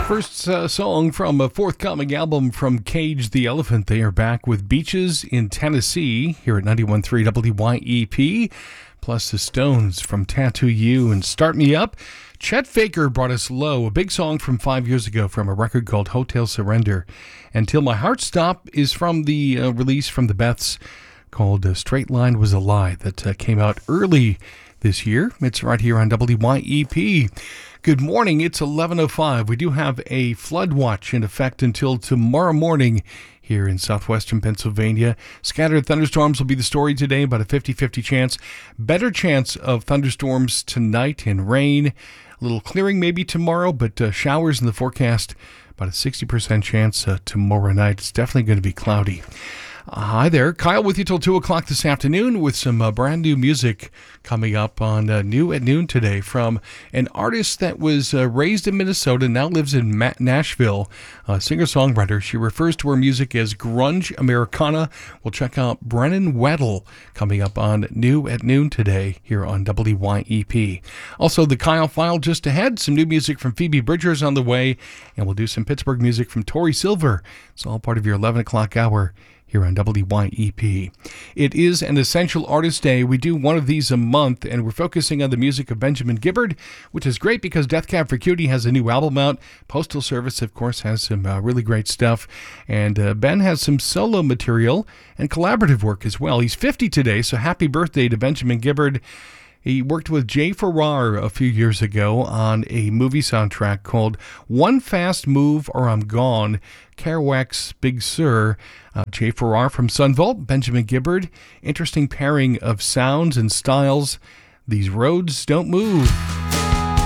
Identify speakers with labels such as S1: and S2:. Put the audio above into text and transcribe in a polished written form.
S1: First song from a forthcoming album from Cage the Elephant. They are back with Beaches in Tennessee here at 91.3 WYEP, plus the Stones from Tattoo You and Start Me Up. Chet Faker brought us Low, a big song from 5 years ago from a record called Hotel Surrender. And Till My Heart Stop is from the release from the Beths called Straight Line Was a Lie that came out early this year. It's right here on WYEP. Good morning. It's 11:05. We do have a flood watch in effect until tomorrow morning here in southwestern Pennsylvania. Scattered thunderstorms will be the story today, about a 50-50 chance. Better chance of thunderstorms tonight and rain. A little clearing maybe tomorrow, but showers in the forecast. About a 60% chance tomorrow night. It's definitely going to be cloudy. Hi there, Kyle with you till 2 o'clock this afternoon with some brand new music coming up on New at Noon today from an artist that was raised in Minnesota, now lives in Nashville, singer-songwriter. She refers to her music as grunge Americana. We'll check out Brennan Weddle coming up on New at Noon today here on WYEP. Also, the Kyle File just ahead, some new music from Phoebe Bridgers on the way, and we'll do some Pittsburgh music from Tori Silver. It's all part of your 11 o'clock hour here on WYEP. It is an Essential Artist Day. We do one of these a month, and we're focusing on the music of Benjamin Gibbard, which is great because Death Cab for Cutie has a new album out. Postal Service, of course, has some really great stuff. And Ben has some solo material and collaborative work as well. He's 50 today, so happy birthday to Benjamin Gibbard. He worked with Jay Farrar a few years ago on a movie soundtrack called One Fast Move or I'm Gone, Kerouac's Big Sur. Jay Farrar from Sunvolt, Benjamin Gibbard. Interesting pairing of sounds and styles. These roads don't move.